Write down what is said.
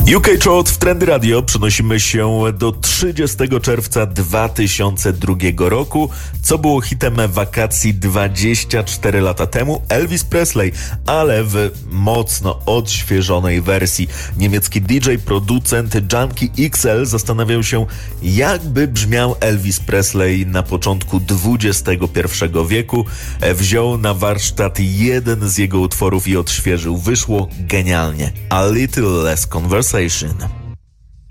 UK Chart w Trendy Radio przenosimy się do 30 czerwca 2002 roku, co było hitem wakacji 24 lata temu. Elvis Presley, ale w mocno odświeżonej wersji. Niemiecki DJ, producent Junkie XL zastanawiał się, jakby brzmiał Elvis Presley na początku XXI wieku. Wziął na warsztat jeden z jego utworów i odświeżył. Wyszło genialnie. A Little Less Conversation.